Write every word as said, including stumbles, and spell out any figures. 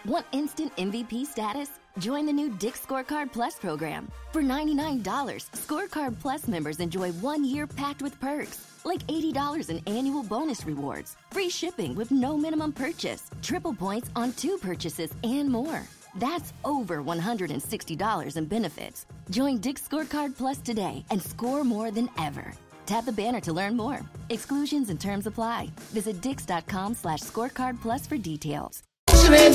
Want instant M V P status? Join the new Dick's Scorecard Plus program. For ninety-nine dollars, Scorecard Plus members enjoy one year packed with perks, like eighty dollars in annual bonus rewards, free shipping with no minimum purchase, triple points on two purchases, and more. That's over one hundred sixty dollars in benefits. Join Dick's Scorecard Plus today and score more than ever. Tap the banner to learn more. Exclusions and terms apply. Visit dix.com slash scorecard plus for details. Listening